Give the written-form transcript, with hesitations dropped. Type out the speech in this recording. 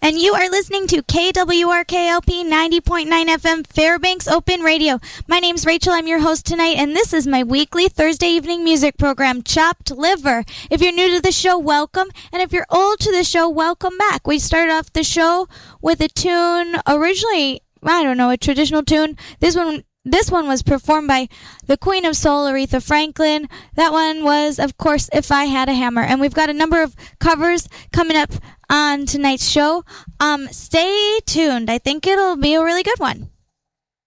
And you are listening to KWRKLP 90.9 FM Fairbanks Open Radio. My name's Rachel. I'm your host tonight, and this is my weekly Thursday evening music program, Chopped Liver. If you're new to the show, welcome. And if you're old to the show, welcome back. We started off the show with a tune, originally, I don't know, a traditional tune. This one was performed by the Queen of Soul, Aretha Franklin. That one was, of course, If I Had a Hammer. And we've got a number of covers coming up on tonight's show. Stay tuned. I think it'll be a really good one.